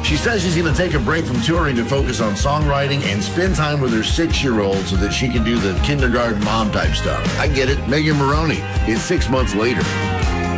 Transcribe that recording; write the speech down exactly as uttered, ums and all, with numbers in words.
She says she's going to take a break from touring to focus on songwriting and spend time with her six-year-old so that she can do the kindergarten mom type stuff. I get it. Megan Moroney. It's six months later.